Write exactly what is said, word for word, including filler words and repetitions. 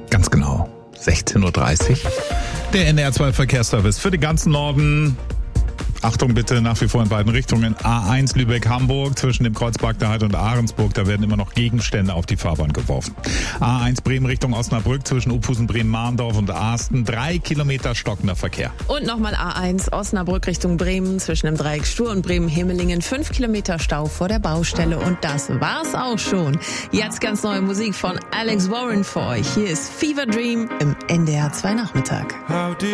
Ganz genau, sechzehn Uhr dreißig. Der N D R zwei Verkehrsservice für den ganzen Norden. Achtung bitte, nach wie vor in beiden Richtungen. A eins Lübeck-Hamburg zwischen dem Kreuzberg der Heide und Ahrensburg. Da werden immer noch Gegenstände auf die Fahrbahn geworfen. A eins Bremen Richtung Osnabrück zwischen Opusen, Bremen-Mahndorf und Aasten. Drei Kilometer stockender Verkehr. Und nochmal A eins Osnabrück Richtung Bremen zwischen dem Dreieck Stur und Bremen-Himmelingen. Fünf Kilometer Stau vor der Baustelle. Und das war's auch schon. Jetzt ganz neue Musik von Alex Warren für euch. Hier ist Fever Dream im N D R zwei Nachmittag.